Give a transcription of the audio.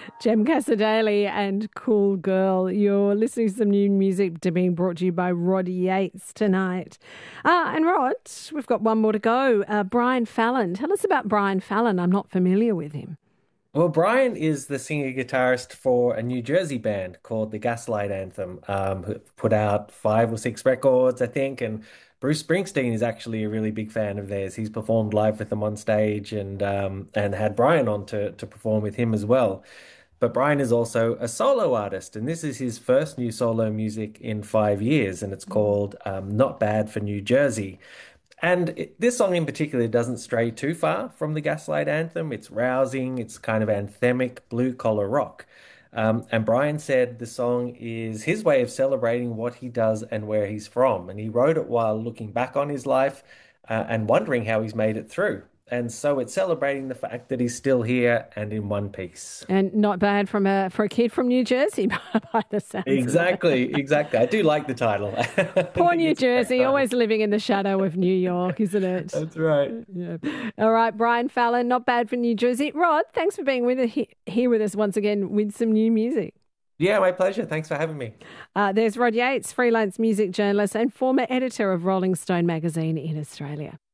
Jem Casadale and Cool Girl. You're listening to some new music being brought to you by Rod Yates tonight. And Rod, we've got one more to go. Brian Fallon. Tell us about Brian Fallon. I'm not familiar with him. Well, Brian is the singer-guitarist for a New Jersey band called the Gaslight Anthem, who put out 5 or 6 records, I think. And Bruce Springsteen is actually a really big fan of theirs. He's performed live with them on stage and had Brian on to perform with him as well. But Brian is also a solo artist, and this is his first new solo music in 5 years, and it's called Not Bad for New Jersey. And this song in particular doesn't stray too far from the Gaslight Anthem. It's rousing, it's kind of anthemic blue collar rock. And Brian said the song is his way of celebrating what he does and where he's from. And he wrote it while looking back on his life and wondering how he's made it through. And so it's celebrating the fact that he's still here and in one piece. And not bad for a kid from New Jersey by the sounds of it. Exactly. I do like the title. I Poor think New it's quite Jersey, fun. always living in the shadow of New York, isn't it? That's right. Yeah. All right, Brian Fallon, not bad for New Jersey. Rod, thanks for being with us, here with us once again with some new music. Yeah, my pleasure. Thanks for having me. There's Rod Yates, freelance music journalist and former editor of Rolling Stone magazine in Australia.